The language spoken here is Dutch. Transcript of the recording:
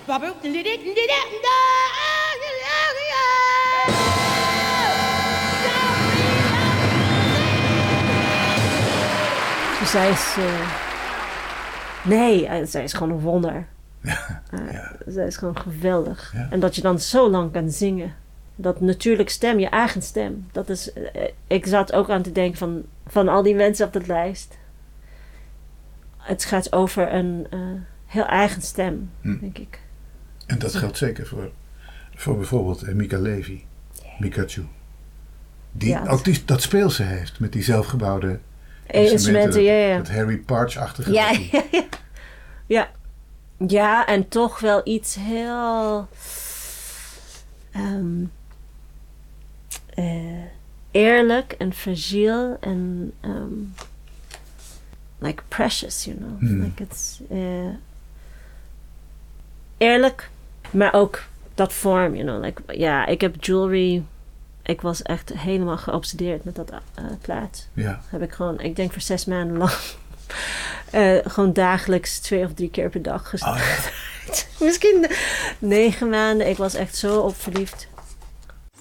Zij is gewoon een wonder. Ja. Zij is gewoon geweldig. Ja. En dat je dan zo lang kan zingen. Dat natuurlijk stem, je eigen stem. Dat is, ik zat ook aan te denken van al die mensen op dat lijst. Het gaat over een heel eigen stem, denk ik. En dat geldt zeker voor bijvoorbeeld Mika Levy. Mikachu. Dat speel ze heeft met die zelfgebouwde instrumenten. Ja. Dat Harry Partch-achtige. Ja, en toch wel iets heel eerlijk en fragiel en like precious, you know. Like it's eerlijk, maar ook dat vorm, you know. Like, ja, ik heb jewelry. Ik was echt helemaal geobsedeerd met dat plaat. Ja. Heb ik gewoon, ik denk voor 6 maanden lang gewoon dagelijks 2 of 3 keer per dag gestuurd. Misschien 9 maanden. Ik was echt zo op verliefd.